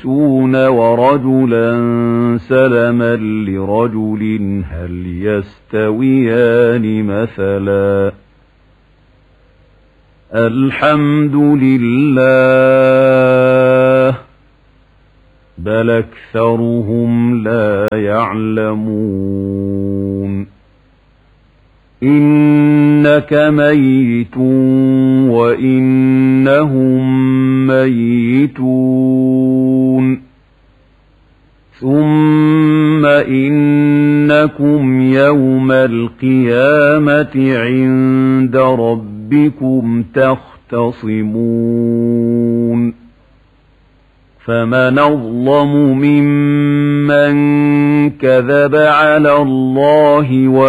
ورجلا سلما لرجل هل يستويان مثلا الحمد لله بل أكثرهم لا يعلمون إنك ميت وإنهم ميتون ثم إنكم يوم القيامة عند ربكم تختصمون فمن أظلم ممن كذب على الله